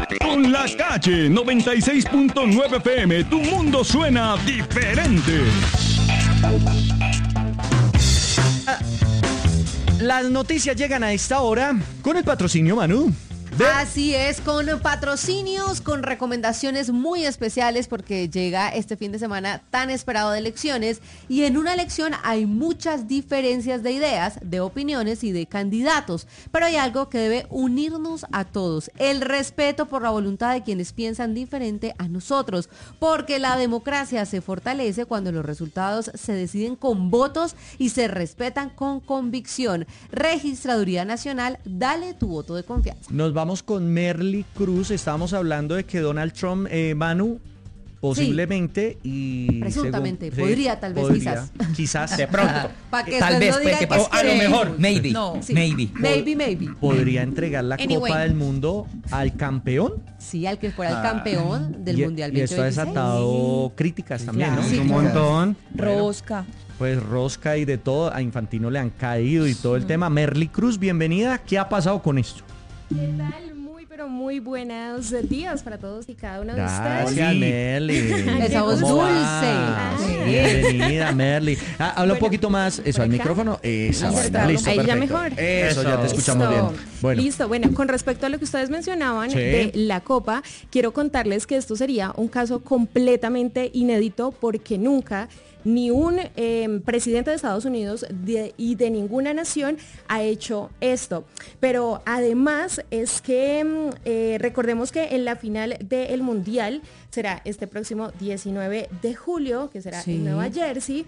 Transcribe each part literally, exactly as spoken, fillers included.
Con La Calle noventa y seis punto nueve F M, tu mundo suena diferente. Las noticias llegan a esta hora con el patrocinio, Manu. De... Así es, con patrocinios, con recomendaciones muy especiales porque llega este fin de semana tan esperado de elecciones y en una elección hay muchas diferencias de ideas, de opiniones y de candidatos, pero hay algo que debe unirnos a todos, el respeto por la voluntad de quienes piensan diferente a nosotros, porque la democracia se fortalece cuando los resultados se deciden con votos y se respetan con convicción. Registraduría Nacional, dale tu voto de confianza. Nos vamos con Merly Cruz. Estábamos hablando de que Donald Trump, eh, Manu, posiblemente sí. y... Presuntamente, según, podría, sí, tal vez, podría, quizás. Quizás. De pronto. que tal vez, no diga que que o a lo mejor. Maybe, no, sí. maybe. Maybe, maybe. ¿Podría entregar la anyway. Copa del Mundo al campeón? Sí, al que fuera el campeón del y, Mundial Y esto ha desatado sí. críticas también, claro. ¿no? Sí, un claro. montón. Rosca. Bueno, pues rosca y de todo. A Infantino le han caído y todo el mm. tema. Merly Cruz, bienvenida. ¿Qué ha pasado con esto? ¿Qué tal? Pero muy buenos días para todos y cada uno de Gracias, ustedes. Sí. Merly. Esa voz dulce. Bienvenida, Merly. Ah, habla bueno, un poquito más, eso, al micrófono. Esa vaina. Listo, ahí perfecto. ya mejor. Eso, eso, ya te escuchamos Listo. bien. Bueno. Listo, bueno, con respecto a lo que ustedes mencionaban sí. de la Copa, quiero contarles que esto sería un caso completamente inédito porque nunca ni un eh, presidente de Estados Unidos de, y de ninguna nación ha hecho esto. Pero además es que eh, recordemos que en la final del Mundial será este próximo diecinueve de julio, que será sí. en Nueva Jersey,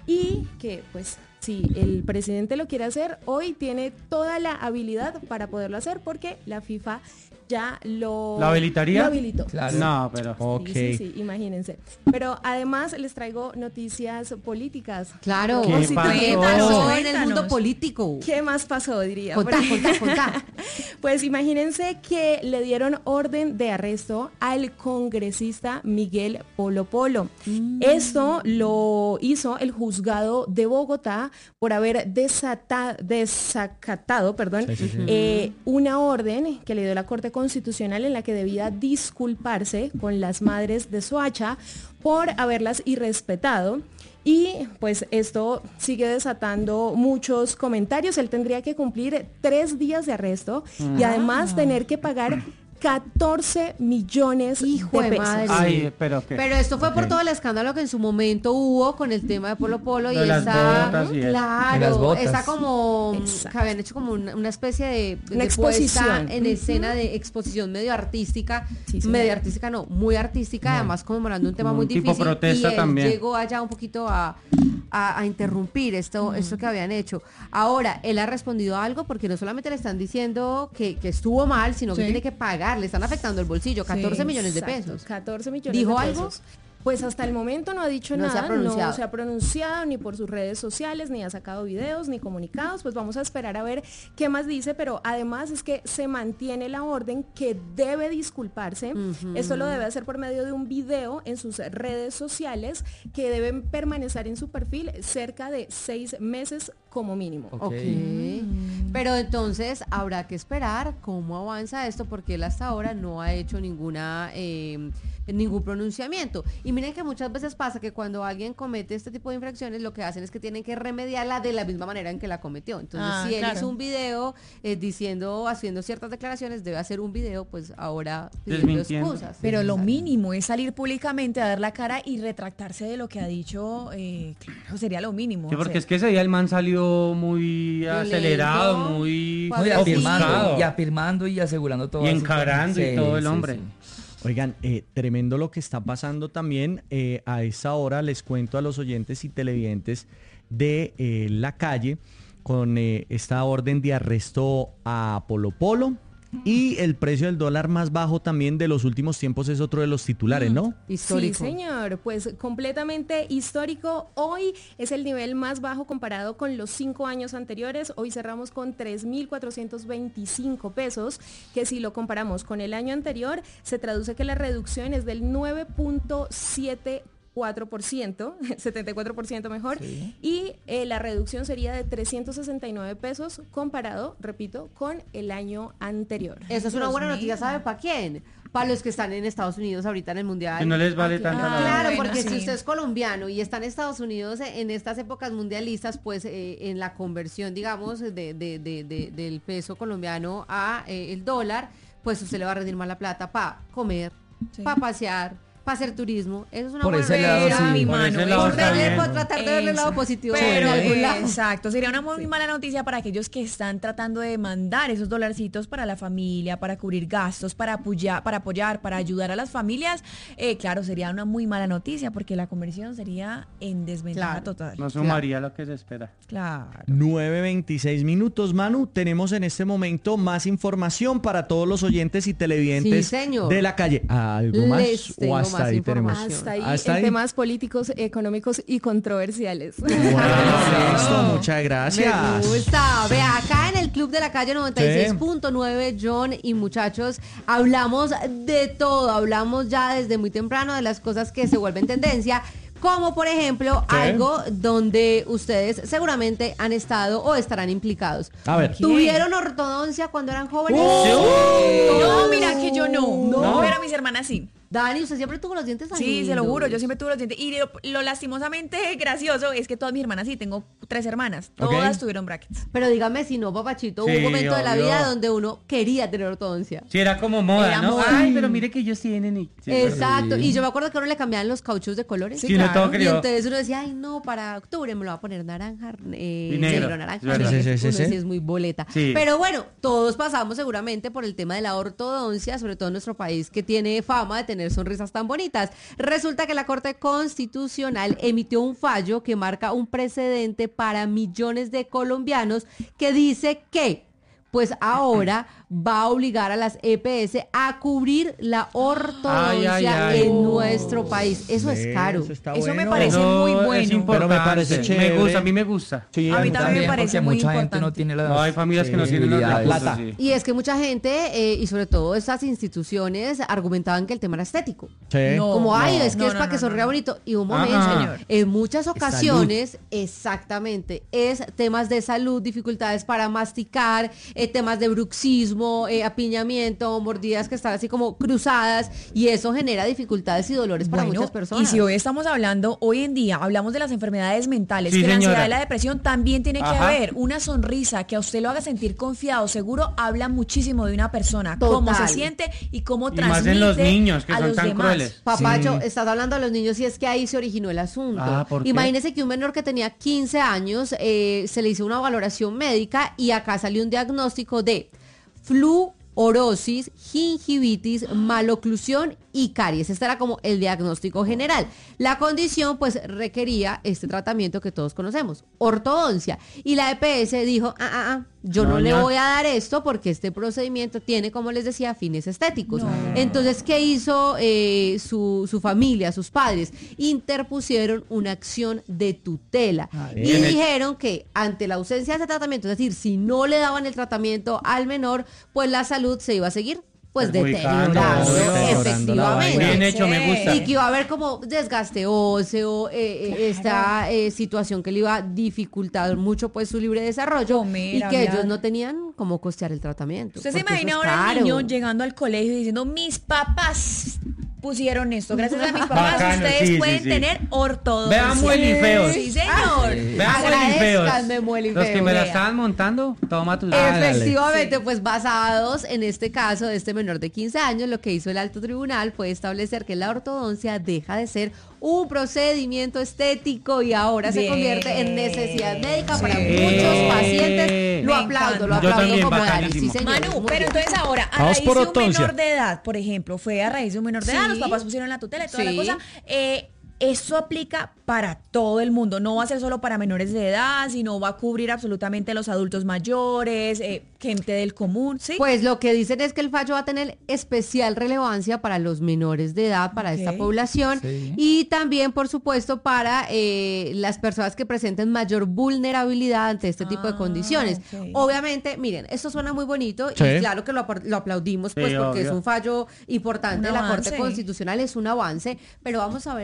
y que pues si el presidente lo quiere hacer, hoy tiene toda la habilidad para poderlo hacer porque la FIFA ya lo... ¿Lo habilitaría? Lo habilitó. Claro. No, pero... Sí, okay. sí, sí, imagínense. Pero además les traigo noticias políticas. Claro. ¿Qué ¿Qué pasó? pasó en el mundo político? ¿Qué más pasó, diría? Contá, contá, contá. Pues imagínense que le dieron orden de arresto al congresista Miguel Polo Polo. Mm. Esto lo hizo el juzgado de Bogotá por haber desata, desacatado perdón, sí, sí, sí. Eh, una orden que le dio la Corte Constitucional en la que debía disculparse con las madres de Soacha por haberlas irrespetado. Y pues esto sigue desatando muchos comentarios. Él tendría que cumplir tres días de arresto ah. y además tener que pagar catorce millones Hijo de pesos. Madre. Ay, pero, ¿qué? pero esto fue okay. por todo el escándalo que en su momento hubo con el tema de Polo Polo y de esa y claro, esa como Exacto. que habían hecho como una, una especie de, una de exposición en uh-huh. escena de exposición medio artística, sí, sí, medio artística no, muy artística, no. además conmemorando un tema como muy un tipo difícil protesta y él también. llegó allá un poquito a A, a interrumpir esto, uh-huh. esto que habían hecho. Ahora, él ha respondido a algo porque no solamente le están diciendo que, que estuvo mal, sino que sí. tiene que pagar, le están afectando el bolsillo, catorce sí, millones de pesos. catorce millones ¿Dijo de algo? pesos. Pues hasta el momento no ha dicho no nada, se ha pronunciado. no se ha pronunciado ni por sus redes sociales, ni ha sacado videos, ni comunicados, pues vamos a esperar a ver qué más dice, pero además es que se mantiene la orden que debe disculparse, uh-huh. esto lo debe hacer por medio de un video en sus redes sociales que deben permanecer en su perfil cerca de seis meses como mínimo. Ok, okay. Mm. Pero entonces habrá que esperar cómo avanza esto porque él hasta ahora no ha hecho ninguna... Eh, ningún pronunciamiento. Y miren que muchas veces pasa que cuando alguien comete este tipo de infracciones, lo que hacen es que tienen que remediarla de la misma manera en que la cometió. Entonces, ah, si él claro. hizo un video eh, diciendo, haciendo ciertas declaraciones, debe hacer un video, pues ahora pidiendo excusas. Pero lo mínimo es salir públicamente a dar la cara y retractarse de lo que ha dicho, eh, claro, sería lo mínimo. Sí, porque es que ese día el man salió muy violento, acelerado, muy... muy afirmando, y afirmando y asegurando todo. Y encarando y todo el hombre. Sí, sí. Oigan, eh, tremendo lo que está pasando también. Eh, a esa hora les cuento a los oyentes y televidentes de eh, La Calle con eh, esta orden de arresto a Polo Polo. Y el precio del dólar más bajo también de los últimos tiempos es otro de los titulares, ¿no? Histórico. Sí, señor, pues completamente histórico. Hoy es el nivel más bajo comparado con los cinco años anteriores. Hoy cerramos con tres mil cuatrocientos veinticinco pesos, que si lo comparamos con el año anterior, se traduce que la reducción es del nueve punto siete cuatro por ciento, setenta y cuatro por ciento mejor, sí. y eh, la reducción sería de trescientos sesenta y nueve pesos comparado, repito, con el año anterior. Eso es una buena noticia, ¿sabe para quién? Para los que están en Estados Unidos ahorita en el Mundial. Que no les vale ah, tanto claro, la claro, bueno, porque sí. si usted es colombiano y está en Estados Unidos en estas épocas mundialistas, pues eh, en la conversión, digamos, de, de, de, de, del peso colombiano a eh, el dólar, pues usted le va a rendir más la plata para comer, sí. para pasear, para hacer turismo. Eso es una por buena ese lado, idea, sí. mi Por mano. ese lado por, está verle, bien. por tratar de verle el lado Eso. positivo. Pero, de algún lado. exacto, sería una muy Sí. mala noticia para aquellos que están tratando de mandar esos dolarcitos para la familia, para cubrir gastos, para apoyar, para apoyar, para ayudar a las familias. Eh, claro, sería una muy mala noticia porque la conversión sería en desventaja Claro. total. No sumaría lo que se espera. Claro. nueve veintiséis minutos, Manu. Tenemos en este momento más información para todos los oyentes y televidentes Sí, señor. de la calle. ¿Algo más? Les tengo ¿O hasta más ahí tenemos? información. Hasta ahí, Hasta en ahí. temas políticos, económicos y controversiales. Bueno, listo, muchas gracias. Me gusta. Ve, acá en el Club de la Calle noventa y seis punto nueve, John y muchachos, hablamos de todo. Hablamos ya desde muy temprano de las cosas que se vuelven tendencia. Como por ejemplo, ¿Qué? algo donde ustedes seguramente han estado o estarán implicados. A ver. ¿Tuvieron ortodoncia cuando eran jóvenes? No, mira que yo no. No. No, pero a mis hermanas sí. Dani, usted siempre tuvo los dientes Sí, lindos. se lo juro, yo siempre tuve los dientes. Y lo, lo lastimosamente gracioso es que todas mis hermanas sí, tengo tres hermanas, todas Ok. tuvieron brackets. Pero dígame si no, papachito, hubo Sí, un momento de la obvio. vida donde uno quería tener ortodoncia. Sí, era como moda, Era ¿no? moda. Ay, pero mire que ellos tienen y... Sí, Exacto, y yo me acuerdo que a uno le cambiaban los cauchos de colores. Sí, Sí, no claro. todo Y querido. entonces uno decía, ay no, para octubre me lo va a poner naranja, eh, Y negro. negro, naranja. Es verdad. Sí, Sí, sí, sí, uno sí. sí es muy boleta. Sí. Pero bueno, todos pasamos seguramente por el tema de la ortodoncia, sobre todo en nuestro país que tiene fama de tener sonrisas tan bonitas. Resulta que la Corte Constitucional emitió un fallo que marca un precedente para millones de colombianos que dice que pues ahora va a obligar a las E P S a cubrir la ortodoncia Ay, ay, ay. en nuestro país. Eso es Ve, caro. eso está Eso me bueno. parece Eso muy es bueno. importante. Pero me parece chévere. Me gusta, a mí me gusta. Sí, A mí también me parece porque muy mucha gente no importante. tiene las No, hay familias que no tienen los posibilidades. recursos, Plata. sí. Y es que mucha gente, eh, y sobre todo estas instituciones, argumentaban que el tema era estético. Sí. No. Como, ay, es que no, es no, para que no, sonría no. bonito. Y un Ajá. momento, Señor. en muchas ocasiones, exactamente, es temas de salud, dificultades para masticar, eh, temas de bruxismo, eh, apiñamiento, mordidas que están así como cruzadas, y eso genera dificultades y dolores para Bueno, muchas personas. y si hoy estamos hablando, hoy en día hablamos de las enfermedades mentales, Sí, que la señora. ansiedad y la depresión también tiene que Ajá. haber una sonrisa que a usted lo haga sentir confiado, seguro, habla muchísimo de una persona, cómo Total. se siente y cómo Y transmite más en los niños, que a son los tan demás. crueles. Papacho, estás hablando de los niños y es que ahí se originó el asunto. Ah, ¿por qué? Imagínese que un menor que tenía quince años eh, se le hizo una valoración médica y acá salió un diagnóstico de fluorosis, gingivitis, maloclusión y caries. Este era como el diagnóstico general. La condición pues requería este tratamiento que todos conocemos, ortodoncia. Y la E P S dijo, ah, ah, ah, yo no, No, le ya. voy a dar esto porque este procedimiento tiene, como les decía, fines estéticos. No. Entonces, ¿qué hizo eh, su, su familia, sus padres? Interpusieron una acción de tutela y bien. dijeron que ante la ausencia de ese tratamiento, es decir, si no le daban el tratamiento al menor, pues la salud se iba a seguir pues Perjudicando, deteriorando, deteriorando la vaina. efectivamente. Bien hecho, me gusta. Y que iba a haber como desgaste óseo, eh, eh, esta eh, situación que le iba a dificultar mucho pues su libre desarrollo Comer, y que hablar. ellos no tenían cómo costear el tratamiento. Usted se porque eso imagina es ahora el caro. niño llegando al colegio y diciendo, mis papás pusieron esto, gracias a mis papás Bacano, ustedes sí, sí, pueden sí. tener ortodoncia. Vean Muelifeos. Sí, señor. Vean Muelifeos. Agradézcanme, Muelifeo. Los que me la Vea. estaban montando, toma tu... Efectivamente, pues basados en este caso de este menor de quince años, lo que hizo el alto tribunal fue establecer que la ortodoncia deja de ser un procedimiento estético y ahora se Bien. convierte en necesidad médica Sí. para muchos pacientes. Lo Me aplaudo, lo encanta. Yo aplaudo también, como Dani. bacanísimo. Sí, señores, Manu, muy pero bien. entonces ahora, a Vamos raíz por de un ortodoncia. menor de edad, por ejemplo, fue a raíz de un menor de edad, Sí. los papás pusieron la tutela y toda Sí. la cosa, eh, eso aplica para todo el mundo, no va a ser solo para menores de edad, sino va a cubrir absolutamente a los adultos mayores, eh, gente del común, ¿sí? Pues lo que dicen es que el fallo va a tener especial relevancia para los menores de edad, para Ok. esta población, Sí. y también, por supuesto, para eh, las personas que presenten mayor vulnerabilidad ante este tipo de Ah, condiciones. ok. Obviamente, miren, esto suena muy bonito Sí. y claro que lo, apor- lo aplaudimos, pues Sí, porque obvio. es un fallo importante Un de la Corte avance. Constitucional, es un avance, pero vamos a ver en la hora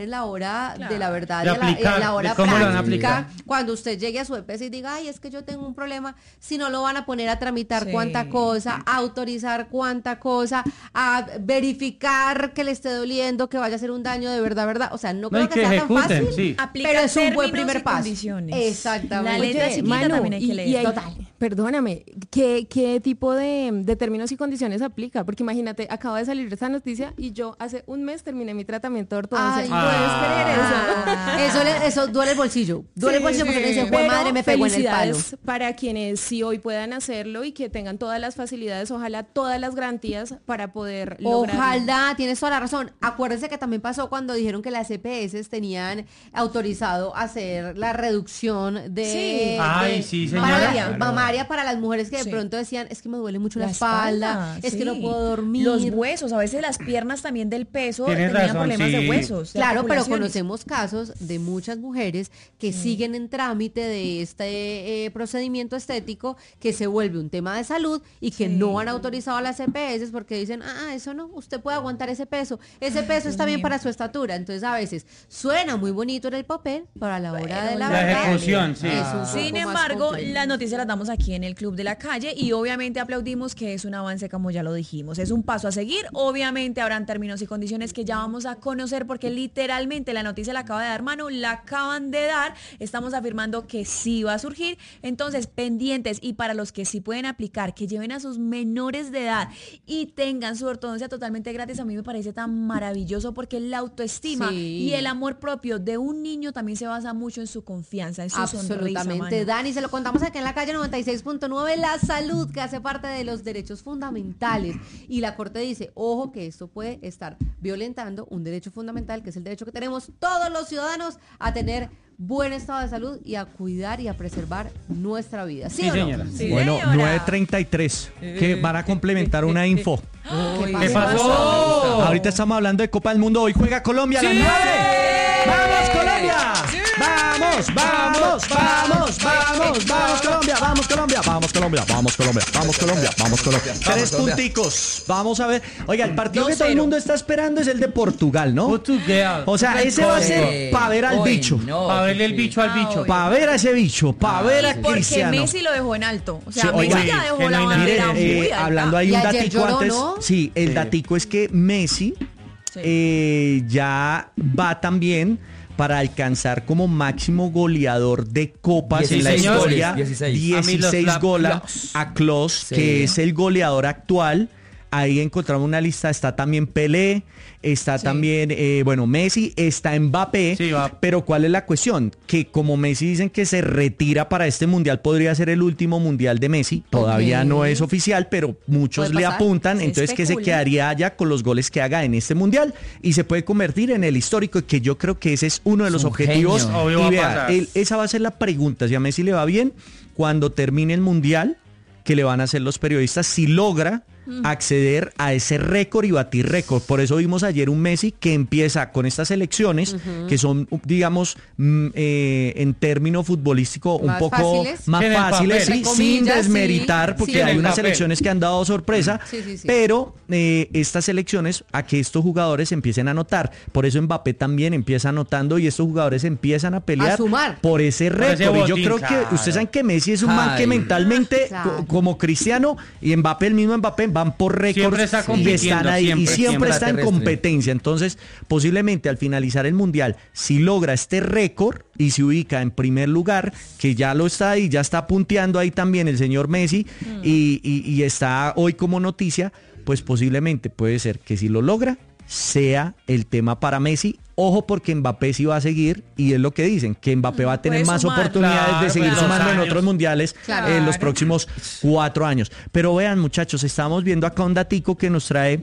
hora Claro. de la verdad, De y a la, y a aplicar, la hora de cómo lo van a práctica, aplicar. cuando usted llegue a su E P S y diga, ay, es que yo tengo un problema, si no lo van a poner a tramitar Sí. cuánta cosa, a autorizar cuánta cosa, a verificar que le esté doliendo, que vaya a hacer un daño de verdad, verdad. O sea, no No, creo y que, que sea ejecuten, tan fácil, sí. Aplica pero es un buen términos primer y paso. condiciones. Exactamente. La letra Oye, chiquita Manu, también hay que y- leer. y hay- Total. Perdóname, ¿qué, qué tipo de, de términos y condiciones aplica? Porque imagínate, acaba de salir esa noticia y yo hace un mes terminé mi tratamiento de ortodoncia. Ay, ¿Puedes creer eso? Ah, eso, le- eso duele el bolsillo. Duele el Sí, bolsillo porque sí. uno dice, "Jue Pero madre, me pegó en el palo". felicidades para quienes sí hoy puedan hacerlo y que tengan todas las facilidades, ojalá todas las garantías para poder lograrlo. Ojalá, tienes toda la razón. Acuérdense que también pasó cuando dijeron que las E P S tenían autorizado hacer la reducción de, Sí. de- Ay, sí, señora. mamaria, Claro. mamaria para las mujeres que de Sí. pronto decían, es que me duele mucho la, espalda, es que no sí. puedo dormir. Los huesos, a veces las piernas también del peso Tienes tenían razón, problemas sí. de huesos. de Claro, pero articulaciones. conocemos casos de muchas mujeres que siguen en trámite de este eh, procedimiento estético que se vuelve un tema de salud y que Sí. no han autorizado a las E P S porque dicen, ah, eso no, usted puede aguantar ese peso, ese peso Dios está bien mío. para su estatura. Entonces a veces suena muy bonito en el papel, pero a la hora Pero de la, la verdad ejecución, sí. es un Ah. poco Sin más embargo, complejo. las noticias las damos aquí en el Club de la Calle y obviamente aplaudimos que es un avance como ya lo dijimos. Es un paso a seguir. Obviamente habrán términos y condiciones que ya vamos a conocer porque literalmente la noticia la acaba de dar Manu, la acaban de dar. Estamos afirmando que sí va a surgir. Entonces, pendientes y para los que sí pueden aplicar, que lleven a sus menores de edad y tengan su ortodoncia totalmente gratis, a mí me parece tan maravilloso porque la autoestima Sí. y el amor propio de un niño también se basa mucho en su confianza, en su sonrisa. Absolutamente, Manu. Dani, se lo contamos aquí en la calle noventa y seis punto nueve, la salud que hace parte de los derechos fundamentales. Y la Corte dice, ojo que esto puede estar violentando un derecho fundamental, que es el derecho que tenemos todos los ciudadanos a tener buen estado de salud y a cuidar y a preservar nuestra vida. ¿Sí, Sí, o no? señora. Sí, Bueno, señora. nueve treinta y tres, que van a complementar una info. ¿Qué pasó? Ahorita estamos hablando de Copa del Mundo. Hoy juega Colombia a las nueve. ¡Vamos, Colombia! ¡Vamos, vamos, vamos, vamos, vamos, Colombia! ¡Vamos, Colombia! ¡Vamos, Colombia! ¡Vamos, Colombia! ¡Vamos, Colombia! ¡Vamos, Colombia! Tres Colombia. punticos. Vamos a ver. Oiga, el partido dos que todo el cero. mundo está esperando es el de Portugal, ¿no? Portugal. O sea, ese va a ser para ver al Uy, bicho. no, Para verle el sí. bicho al Ah, bicho. obvio. Para ver a ese bicho, para ver a Y porque Cristiano. Messi lo dejó en alto. O sea, Sí, Messi oiga, ya dejó que la no hay Mire, bandera eh, muy alta. hablando ahí Y un ayer datico lloró, antes. ¿no? Sí, el Sí. datico es que Messi Sí. eh, ya va también para alcanzar como máximo goleador de copas en la dieciséis historia. goles, dieciséis. dieciséis A Miroslav goles Klose. a Klose, Sí. que es el goleador actual. Ahí encontramos una lista, está también Pelé, está Sí. también, eh, bueno, Messi, está Mbappé, Sí, va. pero ¿cuál es la cuestión? Que como Messi dicen que se retira para este mundial, podría ser el último mundial de Messi, todavía Ok. no es oficial, pero muchos Puede le pasar. apuntan, Se entonces que se especula. quedaría ya con los goles que haga en este mundial y se puede convertir en el histórico, que yo creo que ese es uno de los Es un objetivos. genio. Obvio va Y a vea, pasar. el- esa va a ser la pregunta, si a Messi le va bien, cuando termine el mundial, que le van a hacer los periodistas, si logra acceder a ese récord y batir récord. Por eso vimos ayer un Messi que empieza con estas elecciones, que son, digamos, mm, eh, en término futbolístico un Más poco fáciles. más En el fáciles, papel. sí, Entre sin comillas, desmeritar, sí, porque sí. hay En el unas papel. selecciones que han dado sorpresa, Sí, sí, sí. pero eh, estas selecciones a que estos jugadores empiecen a anotar. Por eso Mbappé también empieza anotando y estos jugadores empiezan a pelear A sumar. por ese ese récord. Y yo botín, creo que claro. ustedes saben que Messi es un man que Ay. mentalmente, Claro. co- como Cristiano y Mbappé, el mismo Mbappé, van por récords Siempre está y compitiendo, están ahí y siempre, siempre siempre está en terrestre. competencia. Entonces, posiblemente al finalizar el mundial, si logra este récord y se ubica en primer lugar, que ya lo está ahí, ya está punteando ahí también el señor Messi y, y- y está hoy como noticia, pues posiblemente puede ser que si lo logra, sea el tema para Messi. Ojo, porque Mbappé sí va a seguir y es lo que dicen, que Mbappé va a tener puede más sumar. oportunidades Claro, de seguir pues, sumando dos en años. otros mundiales Claro. en los próximos cuatro años. Pero vean, muchachos, estamos viendo acá un datico que nos trae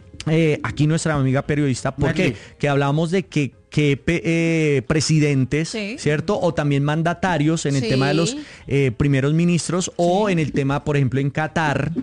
eh, aquí nuestra amiga periodista, porque Merly. que hablamos de que, que pe- eh, presidentes, Sí. ¿cierto? O también mandatarios en el Sí. tema de los eh, primeros ministros o en el tema, por ejemplo, en Qatar,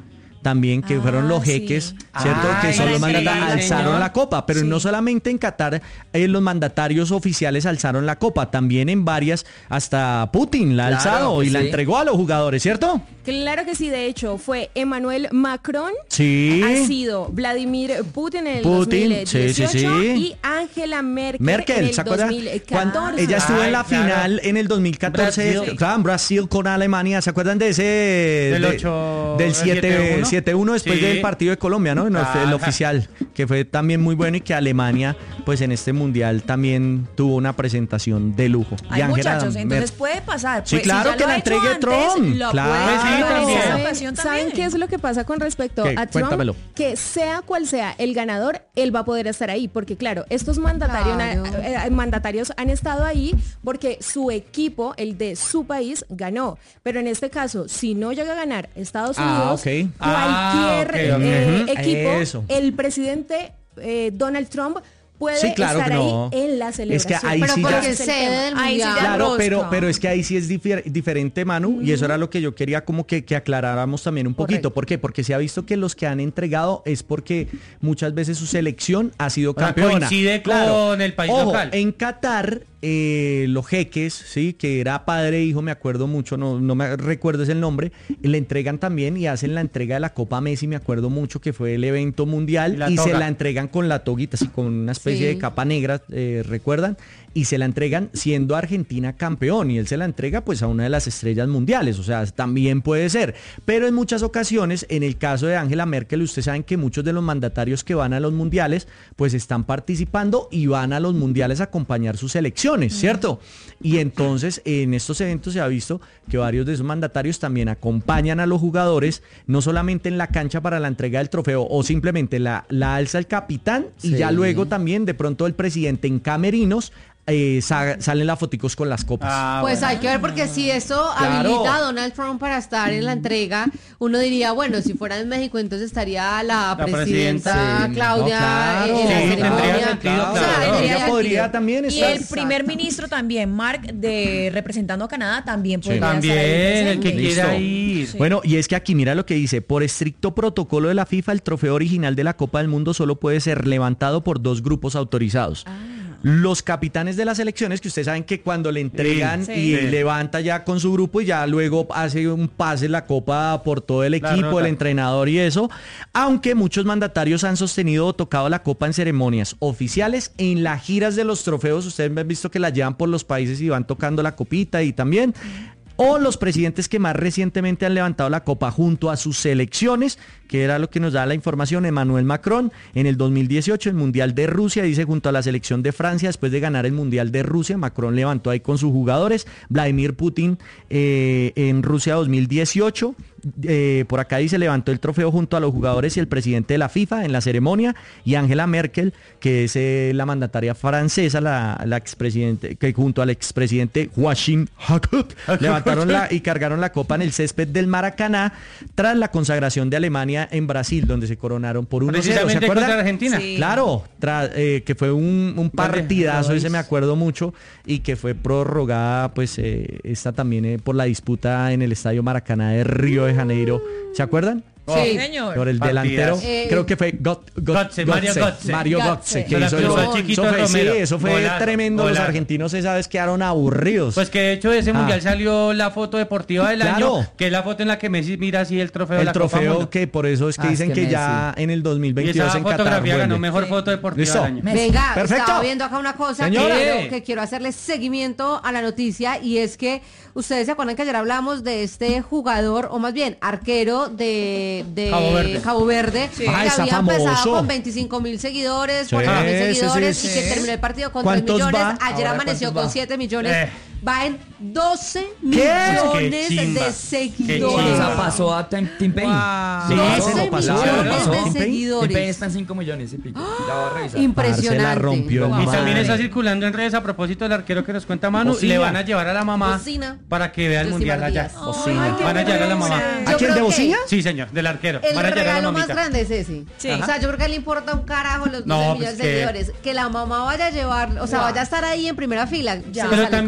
también, que Ah, fueron los sí. jeques, ¿cierto? Ay, que son los sí, mandatarios, alzaron señor. la copa, pero Sí. no solamente en Qatar eh, los mandatarios oficiales alzaron la copa, también en varias, hasta Putin la ha Claro, alzado y la sí. entregó a los jugadores, ¿cierto? Claro que sí, de hecho, fue Emmanuel Macron, Sí. ha sido Vladimir Putin en el Putin, dos mil dieciocho sí, sí, sí. y Angela Merkel, Merkel, en el ¿se acuerda? dos mil Cuando catorce. ella estuvo Ay, en la claro. final en el dos mil catorce, Brasil. claro, en Brasil con Alemania, ¿se acuerdan de ese? Del de- ocho, del el siete uno. siete uno después Sí. del partido de Colombia, ¿no? No, fue el Ajá. oficial, que fue también muy bueno y que Alemania, pues en este mundial también tuvo una presentación de lujo. Y Ay, Angela muchachos, entonces Mer- puede pasar. Sí, Pues, si claro, ya que lo la ha hecho entregue antes, Trump, lo claro. puede Sí, hacer en también. esta ¿Saben, ocasión ¿saben también. qué es lo que pasa con respecto ¿Qué? a Trump? Cuéntamelo. Que sea cual sea el ganador, él va a poder estar ahí, porque claro, estos mandatarios, Claro. eh, eh, mandatarios han estado ahí porque su equipo, el de su país, ganó. Pero en este caso, si no llega a ganar Estados Ah, Unidos, ok. Ah, cualquier ok, ok. eh, Ujú. equipo, Eso. el presidente eh, Donald Trump puede Sí, claro estar que no. ahí en la Es celebración. que ahí Pero sí ya- porque Ese es el sede tema. del Ahí sí ya mundial. Claro, rosca. pero, pero es que ahí sí es difer- diferente, Manu, y eso era lo que yo quería como que, que aclaráramos también un poquito. Correcto. ¿Por qué? Porque se ha visto que los que han entregado es porque muchas veces su selección ha sido O sea, campeona. coincide con el país Ojo, local. en Qatar, eh, los jeques, sí, que era padre e hijo, me acuerdo mucho, no, no me recuerdo ese el nombre, le entregan también y hacen la entrega de la Copa Messi, me acuerdo mucho que fue el evento mundial, Y la y se toga. la entregan con la toguita, así con una especie Sí. de capa negra, eh, ¿recuerdan? Y se la entregan siendo Argentina campeón, y él se la entrega pues a una de las estrellas mundiales, o sea, también puede ser. Pero en muchas ocasiones, en el caso de Angela Merkel, ustedes saben que muchos de los mandatarios que van a los mundiales, pues están participando y van a los mundiales a acompañar sus elecciones, ¿cierto? Y entonces en estos eventos se ha visto que varios de esos mandatarios también acompañan a los jugadores, no solamente en la cancha para la entrega del trofeo, o simplemente la, la alza el capitán, y Sí. ya luego también de pronto el presidente en camerinos, eh, sa- salen las foticos con las copas. Ah, Pues bueno. hay que ver, porque si eso Claro. habilita a Donald Trump para estar en la entrega, uno diría, bueno, si fuera en México, entonces estaría la, La presidenta presidenta, sí. Claudia No, claro. en la Sí, tendría ceremonia. sentido, O sea, claro. tendría Ella sentido. podría también Y estar. el primer ministro también, Mark, de representando a Canadá, también podría estar ahí También, el que presente. Listo. quiera ir. Sí. Bueno, y es que aquí mira lo que dice, por estricto protocolo de la FIFA, el trofeo original de la Copa del Mundo solo puede ser levantado por dos grupos autorizados. Los capitanes de las selecciones, que ustedes saben que cuando le entregan Sí. y Sí. levanta ya con su grupo y ya luego hace un pase la copa por todo el La equipo, rota. el entrenador y eso, aunque muchos mandatarios han sostenido o tocado la copa en ceremonias oficiales, en las giras de los trofeos, ustedes han visto que la llevan por los países y van tocando la copita y también... O los presidentes que más recientemente han levantado la copa junto a sus selecciones, que era lo que nos da la información, Emmanuel Macron, en el dos mil dieciocho, el Mundial de Rusia, dice junto a la selección de Francia, después de ganar el Mundial de Rusia, Macron levantó ahí con sus jugadores, Vladimir Putin eh, en Rusia dos mil dieciocho, eh, por acá dice, levantó el trofeo junto a los jugadores y el presidente de la FIFA en la ceremonia, y Angela Merkel, que es eh, la mandataria francesa, la, la expresidente, que junto al expresidente Joachim Hackett, levantaron la, y cargaron la copa en el césped del Maracaná, tras la consagración de Alemania en Brasil, donde se coronaron por uno cero, ¿se Precisamente acuerdan? contra Argentina. Sí. Claro, tra- eh, que fue un, un partidazo, Vale, ese me acuerdo mucho, y que fue prorrogada, pues, eh, esta también eh, por la disputa en el Estadio Maracaná de Río de Janeiro. ¿Se acuerdan? Sí, señor. Por el Partidas. delantero, Eh, creo que fue Got- Got- Gotze, Mario Gotze. Mario Gotze. Gotze, que Se la hizo el cruzó gol. al chiquito Eso fue, sí, Romero. eso fue Golazo, tremendo. Los golazo. argentinos, esa vez quedaron aburridos. Pues que de hecho de ese Ah. mundial salió la foto deportiva del Claro. año, que es la foto en la que Messi mira así el trofeo de el la Copa trofeo Mundo. que por eso es que Ah, es dicen que que, ya en el dos mil Y veintidós esa en Qatar fotografía ganó vuelve. mejor foto deportiva Listo. del año. Venga, Perfecto. estaba viendo acá una cosa que Señora. quiero, que quiero hacerle seguimiento a la noticia, y es que ustedes se acuerdan que ayer hablamos de este jugador, o más bien arquero de, de Cabo Verde. Cabo Verde, Sí. que Ah, está había empezado famoso. con veinticinco mil seguidores, Sí, cuarenta mil sí, sí, seguidores, sí. y que terminó el partido con tres ¿Cuántos millones. va? Ayer Ahora, amaneció ¿cuántos con va? siete millones. Eh. Va en doce ¿Qué? millones Qué chimba. de Qué seguidores. O chimba. sea, pasó a Tim Tim Payne. Wow. Sí, doce ese no pasó. millones Pasó. de Tim Payne seguidores. está en cinco millones y pico. Ya va a revisar. Impresionante. Parce, la rompió el Wow. Y también Madre. está circulando en redes a propósito del arquero que nos cuenta Manu. Bocina. Le van a llevar a la mamá Bocina. para que vea el Josimar mundial allá. Díaz. Bocina. Ay, qué Van a llevar a la mamá. bueno. ¿A Yo quién, creo de que Bocina? Sí, señor, del arquero. El Van a llevar a la regalo más mamita. grande es ese. Sí. O sea, yo creo que le importa un carajo los No, doce pues millones de que- seguidores. Que la mamá vaya a llevar, o sea, Wow. vaya a estar ahí en primera fila. Ya. se le Pero sale el también corazón a dicen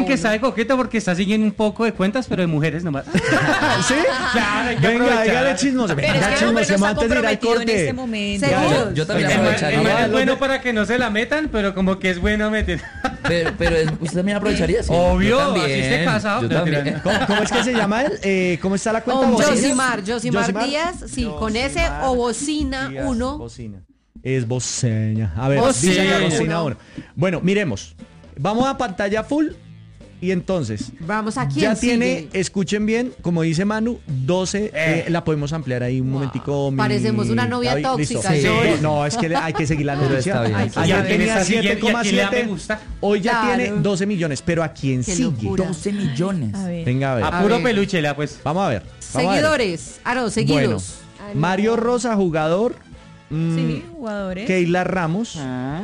dicen que uno. está de coqueta porque está siguiendo un poco de cuentas, pero de mujeres nomás. ¿Sí? Claro, hay que Venga, aprovechar. dígale chismoso. Pero es Venga, que el hombre no chismosemos está antes de ir al comprometido en este corte. momento. ¿Seguro? Yo también El man- aprovecharía. el man es Los bueno de- para que no se la metan, pero como que es bueno meter. Pero, pero es- usted también aprovecharía, sí. Obvio, Yo también, así esté casado. Yo también. ¿Cómo, cómo es que se llama él? Eh, ¿Cómo está la cuenta? Oh, ¿Bocina? Josimar, Josimar Josimar. Díaz, sí, con ese Josimar o Bocina Díaz, uno. Bocina. Es Boceña. A ver, Bocina dice uno. Bocina uno. Bueno, miremos. Vamos a pantalla full y entonces Vamos a quién ya sigue? tiene, escuchen bien, como dice Manu, doce, eh, la podemos ampliar ahí un momentico. mi- Parecemos una novia David, tóxica, listo. Joy. No, no, es que le- hay que seguir la Pero noticia. está bien, está Ayer bien. tenía Está siguiendo, siete y a coma quien le da siete, me gusta. hoy ya Claro. tiene doce millones, pero ¿a quién Qué sigue? locura. doce millones. A ver. Venga, a ver. A puro ver. peluche, la pues. Vamos a ver. vamos a ver. Seguidores. Ah, no, seguidos. Bueno, Mario Rosa, jugador. mm, Sí, jugadores. Keila Ramos.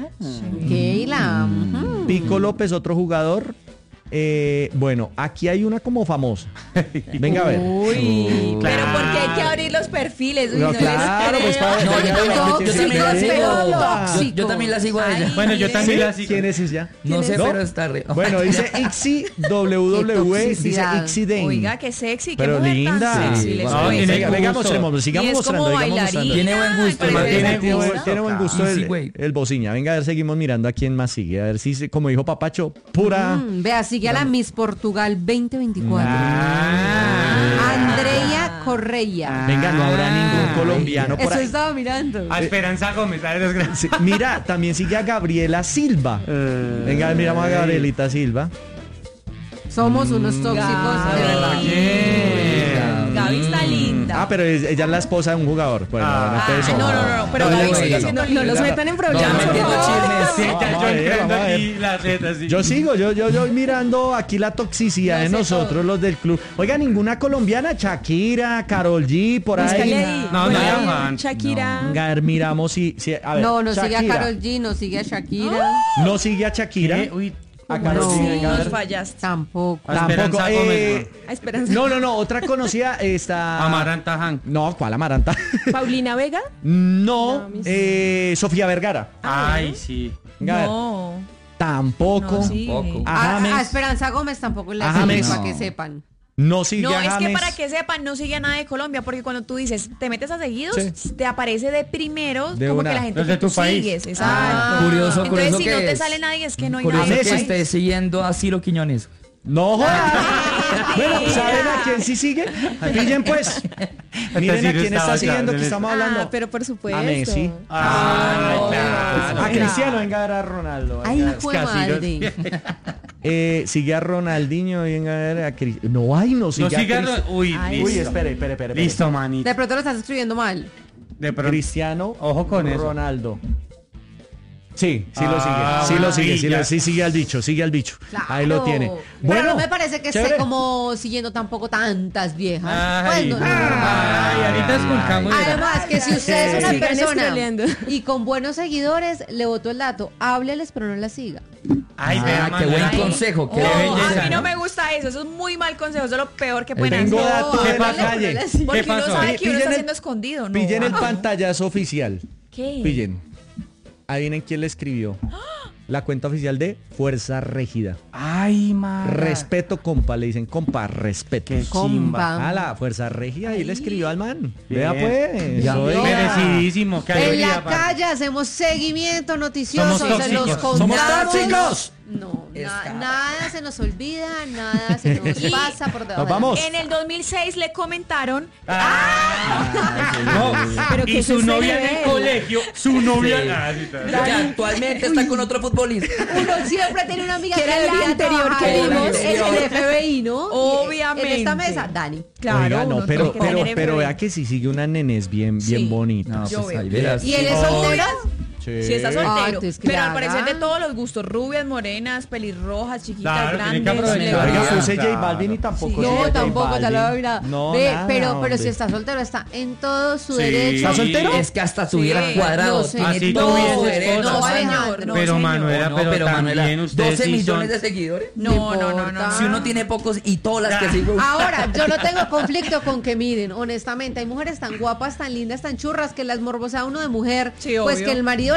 Keila. ujú. Pico López, otro jugador. Eh, bueno, aquí hay una como famosa. Venga a ver. Uy, Claro. pero porque hay que abrir los perfiles. Uy, No, no, les claro, creo. pues para No, yo venga, también, venga, yo, ¿quién yo se también la cree? sigo. Yo, Tóxico. yo también la sigo a ella. Ay. Bueno, yo también ¿Sí? la sigo. ¿Quién es ella? No sé, ¿No? pero está re. Bueno, dice Ixi W W, Qué dice toxicidad. Ixi Dane. Oiga, qué sexy, qué Pero mujer tan linda. sexy, les No, cuento. tiene venga, venga, gusto. mostremos, sigamos Y es mostrando, como sigamos bailarina. mostrando. Tiene buen gusto, Ay, man, parece tiene Tiene, hermosa. buen- tiene buen gusto Easy el, way. el bociña. Venga, a ver, seguimos mirando a quién más sigue. A ver si, se- como dijo Papacho, pura. Mm, vea, sigue a la Miss Portugal veinte veinticuatro. Ah. Andrea Correia. Venga, no habrá ningún colombiano por Eso ahí. estaba mirando. A Esperanza Gómez, a ver, Sí, mira, también sigue a Gabriela Silva. Venga, miramos a Gabrielita Silva. Somos unos tóxicos, de verdad. Oye. Gaby está linda. Ah, pero es- ella es la esposa de un jugador. Bueno, Ah. bueno, entonces Ay, no, somos- no, no, no, pero No, Gaby no, sigue no, siendo no. No los metan en problemas. Ya metiendo por favor. chismes. Sí, ya Vamos yo a ver, entrando vamos a ver. aquí las letras. sí. Yo sigo, yo, yo, yo mirando aquí la toxicidad Yo de sé nosotros, todo. los del club. Oiga, ninguna colombiana, Shakira, Karol G, por Búscale ahí. ahí. No, no, Bueno, ya, Juan. Shakira. Venga, a ver, miramos si, si- a ver, No, no sigue a Shakira. Karol G, no sigue a Shakira. No sigue a Shakira. ¿Qué? Uy, A Karol No. G, venga, a Nos ver. fallaste. Tampoco. A Tampoco. Esperanza eh, Gómez, A Esperanza. no, no, no, otra conocida está. Amaranta Han. No, ¿cuál Amaranta? Paulina Vega. No, No, mis- eh, Sofía Vergara. Ay, sí. Venga, a ver. No, Tampoco. no, sí. Poco. A A, James. a Esperanza Gómez tampoco le A sigue, James. para No. que sepan. No sigue No, a es que James. para que sepan, no sigue a nada de Colombia, porque cuando tú dices, te metes a seguidos, Sí. te aparece de primeros De como una. que la gente Los de que tú tu país. sigues. Exacto. Ah. Curioso, Entonces, curioso si que no te es. sale nadie, es que no hay Curioso nada. que Messi. esté siguiendo a Ciro Quiñones. No jodas. Ah, Bueno, mentira. ¿saben a quién sí sigue? Pillen pues. Miren a sí quién estaba está siguiendo claro, que estamos hablando. Ah, pero por supuesto. A Messi. Ay, claro. A Cristiano, venga a ver a Ronaldo. Ay, venga. hijo de casi madre. Eh, sigue a Ronaldinho, venga a ver a Cristiano. No, ay, no sigue No sigue a a Cristiano. Ro- Uy, Ay, Uy, listo. espere, espere, espere. espere. Listo, manito. De pronto lo estás escribiendo mal. De pronto. Cristiano Ojo con eso. Ronaldo. Sí, sí lo Ah, sigue. Sí bueno, lo sigue, sí, sí, lo- ya. sí sigue al bicho, sigue al bicho. Claro. Ahí lo tiene. Pero no me parece que chévere. esté como siguiendo tampoco tantas viejas. Ay, Pues no, no, ay, ahorita esculcamos. Además, que si usted es una Sigan persona scrolleando. y con buenos seguidores, le botó el dato, hábleles pero no la siga. Ay, Ah, vea, qué Manuela. buen Ay. consejo. Qué Oh, belleza, a mí no ¿no? me gusta eso, eso es muy mal consejo, eso es lo peor que pueden Tengo hacer. datos ¿Qué de la pasó? calle. Porque ¿Qué uno pasó? sabe que uno Pillen está el- siendo escondido, ¿no? Pillen el Ajá. pantallazo oficial. ¿Qué? Pillen. Adivinen quién le escribió. La cuenta oficial de Fuerza Régida. Ay, ma. Respeto, compa. Le dicen, compa, respeto. Qué chimba. A la Fuerza Régida ahí le escribió al man. Bien. Vea pues. Ya. Oiga. Merecidísimo. Qué En alegría, la padre. calle hacemos seguimiento noticioso, Somos se los tóxicos. contamos. ¡Somos tóxicos! No, na- Está. nada se nos olvida, nada se nos Y- pasa por debajo. Nos vamos. En el dos mil seis le comentaron, No, Pero y que su ese novia en el nivel. colegio, su novia. Sí. Ah, sí, está. Que actualmente está con otro futbolista. De la- Uno siempre tiene una amiga Que era la debería anterior trabajar que en vimos. el F B I, ¿no? Y Obviamente. En esta mesa, Dani. claro, Oiga, no, uno pero, tiene que pero, tener pero F B I. vea que sí sigue una nenés bien, bien Sí. bonita. No, Yo pues veo. ahí verás. ¿Y él es soltero? Sí. Si está Ah, soltero, entonces que pero al haga. parecer de todos los gustos, rubias, morenas, pelirrojas, chiquitas, Claro, tiene que grandes. aprovechar. le- Oiga, Claro. puse J Balvin y tampoco. Sí. sigue No, J tampoco te lo Balvin. he mirado. No, Ve, nada, pero, pero hombre. si está soltero, está en todo su Sí. derecho. ¿Está soltero? Es que hasta estuviera Sí, cuadrado. no sé. Tiene Así todo tuviese su derecho. esposa. No, Alejandro. señor, no, Pero señor. Manuela, No, pero, pero también Manuela, ustedes doce sí millones son- de seguidores. No, no, no, no, no. Si uno tiene pocos y todas las que sigo. Ahora, yo no tengo conflicto con que miren, honestamente. Hay mujeres tan guapas, tan lindas, tan churras, que las morbosea uno de mujer. Sí, pues obvio. que el marido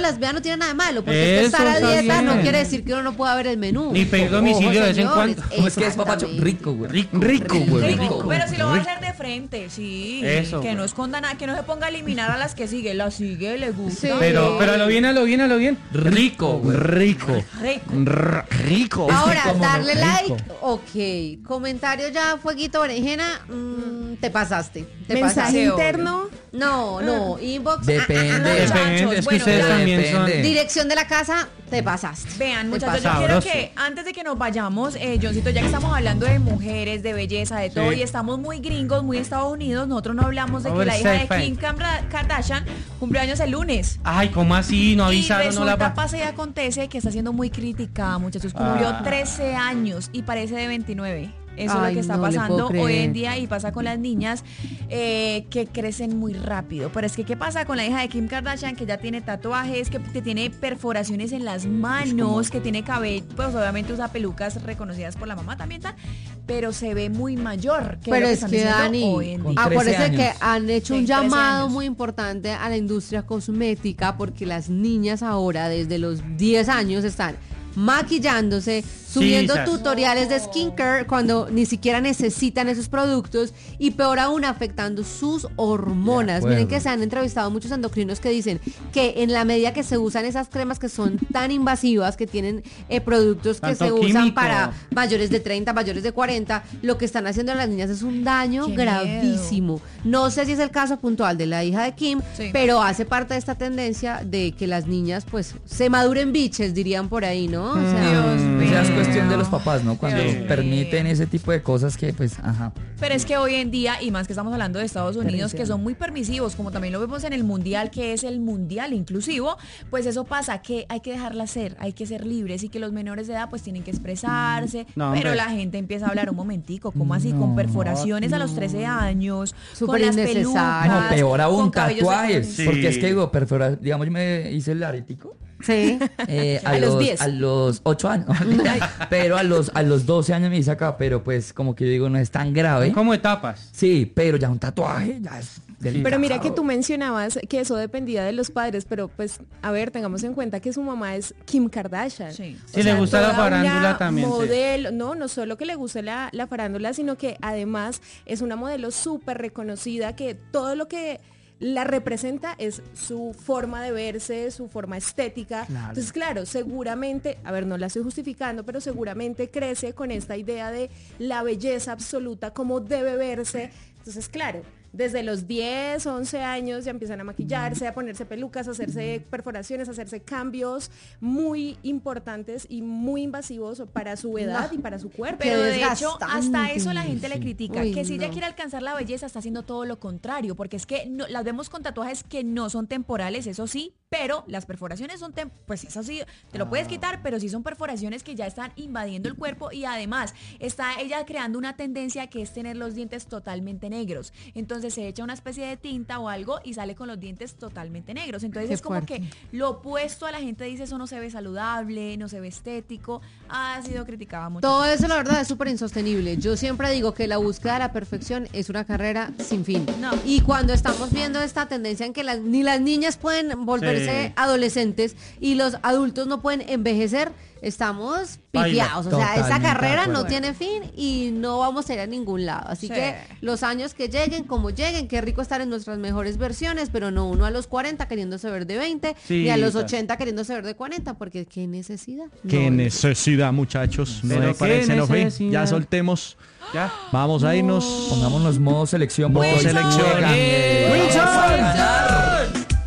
las vea no tiene nada de malo, porque Eso estar a está dieta no bien. quiere decir que uno no pueda ver el menú. Ni pedir domicilio de vez en señores, cuando. ¿Cómo es que es, papacho? exactamente. Rico, güey. Rico. Rico, güey. Rico, rico. pero si lo va a hacer de frente, sí. Eso, que güey. no esconda nada, que no se ponga a eliminar a las que sigue, las sigue, le gusta. Sí. Pero, pero a lo bien, a lo bien, a lo bien. Rico, güey. Rico. Rico. R- rico. Ahora, ¿Cómo no? darle like, Rico. ok. Comentario ya, fueguito, berenjena, mm, te pasaste. Te Mensaje pasaste. interno. No, no, inbox. Depende. ah, ah, ah, Depende, Muchachos, es que bueno, ustedes vean. también son... Depende. Dirección de la casa, te pasaste. Vean, Te muchachos, yo pasaste. quiero Sabroso. que antes de que nos vayamos, eh, Johncito, ya que estamos hablando de mujeres, de belleza, de todo, Sí. y estamos muy gringos, muy Estados Unidos, nosotros no hablamos de que la hija de Oversafe. Kim Kardra- Kardashian cumple años el lunes. Ay, ¿cómo así? No Y avisaron, no resulta, la... pa- pasa y acontece que está siendo muy criticada, muchachos. Cumplió Ah. trece años y parece de veintinueve. Eso es Ay, lo que está no le puedo pasando hoy creer. en día y pasa con las niñas eh, que crecen muy rápido. Pero es que, ¿qué pasa con la hija de Kim Kardashian? Que ya tiene tatuajes, que, que tiene perforaciones en las manos, que tiene cabello, pues obviamente usa pelucas reconocidas por la mamá también, tal, pero se ve muy mayor. Que Pero lo que es están que, diciendo Dani, hoy en Con día. trece acuérdese años. que han hecho un Sí, trece llamado años. muy importante a la industria cosmética porque las niñas ahora, desde los diez años, están maquillándose, subiendo sas. tutoriales de skincare cuando ni siquiera necesitan esos productos y peor aún afectando sus hormonas. De acuerdo. Miren que se han entrevistado muchos endocrinos que dicen que en la medida que se usan esas cremas que son tan invasivas, que tienen eh, productos que Tanto se usan químico. para mayores de treinta, mayores de cuarenta, lo que están haciendo a las niñas es un daño Qué gravísimo. No sé si es el caso puntual de la hija de Kim, Sí. pero hace parte de esta tendencia de que las niñas pues se maduren biches, dirían por ahí, ¿no? O sea, Dios O mío. sea, es cuestión de los papás, ¿no? Cuando Sí. permiten ese tipo de cosas que, pues, ajá. Pero es que hoy en día, y más que estamos hablando de Estados Unidos, que son muy permisivos, como también lo vemos en el Mundial, que es el Mundial inclusivo, pues eso pasa, que hay que dejarla ser, hay que ser libres y que los menores de edad pues tienen que expresarse, No, pero hombre. la gente empieza a hablar un momentico, ¿cómo así? Con perforaciones a los trece años, Súper con las innecesario. pelucas, No, peor aún, con cabellos tatuajes. de- Sí. Porque es que digo, perfora, digamos, yo me hice el aretíco. sí. Eh, a, A los los diez. a los ocho años. Pero a los, a los doce años me hice acá, pero pues como que yo digo, no es tan grave. Son como etapas. Sí, pero ya un tatuaje ya es delicado. Pero mira que tú mencionabas que eso dependía de los padres, pero pues, a ver, tengamos en cuenta que su mamá es Kim Kardashian. Sí. Sí, le gusta la toda farándula una también, sí. Modelo, no, no solo que le guste la, la farándula, sino que además es una modelo súper reconocida que todo lo que la representa es su forma de verse, su forma estética. Claro. Entonces, claro, seguramente, a ver, no la estoy justificando, pero seguramente crece con esta idea de la belleza absoluta, cómo debe verse. Entonces, claro, desde los diez, once años ya empiezan a maquillarse, a ponerse pelucas, a hacerse perforaciones, a hacerse cambios muy importantes y muy invasivos para su edad No. y para su cuerpo. Pero Qué de hecho, hasta desgastante. eso la gente le critica, Uy, que si ella no. quiere alcanzar la belleza está haciendo todo lo contrario, porque es que no- las vemos con tatuajes que no son temporales, eso sí, pero las perforaciones son, tem- pues eso sí, te lo puedes quitar, pero sí son perforaciones que ya están invadiendo el cuerpo y además está ella creando una tendencia que es tener los dientes totalmente negros. Entonces se echa una especie de tinta o algo y sale con los dientes totalmente negros. Entonces Qué es como fuerte. que lo opuesto a la gente dice eso no se ve saludable, no se ve estético, ha sido criticada mucho. Todo eso, la verdad, es súper insostenible. Yo siempre digo que la búsqueda de la perfección es una carrera sin fin. No. Y cuando estamos viendo esta tendencia en que las, ni las niñas pueden volverse Sí. adolescentes y los adultos no pueden envejecer, estamos Baila. pifiados. O sea, esa Totalmente carrera de no acuerdo. tiene fin y no vamos a ir a ningún lado. Así Sí. que los años que lleguen, como lleguen, qué rico estar en nuestras mejores versiones, pero no uno a los cuarenta queriéndose ver de veinte, Sí, ni a los sas. ochenta queriéndose ver de cuarenta, porque qué necesidad. Qué No, necesidad, muchachos. Pero No qué parece, no fue. necesidad. Ya soltemos. Ya. Vamos a irnos. Pongámonos modo selección. Modo porque hoy selección. juegan. ¡Eh! Vamos a ganar.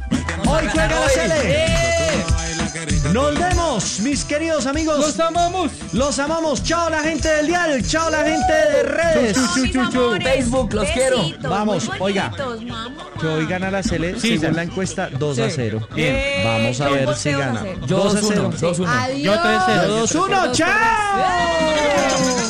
Hoy juega la Sele. ¡Eh! Nos vemos, mis queridos amigos. ¡Los amamos! Los amamos. Chao la gente del dial. Chao la gente de redes. Chao, mis amores. Facebook, los quiero. Besitos, Vamos, muy oiga. bonitos, mamá. Que hoy gana la Sele Sí, según sí. la encuesta dos a cero. Bien. Vamos a Eh, ver ¿cómo si te vas a gana. hacer? Yo dos a dos uno. cero. dos uno. Adiós. Yo tres cero. dos uno. Chao.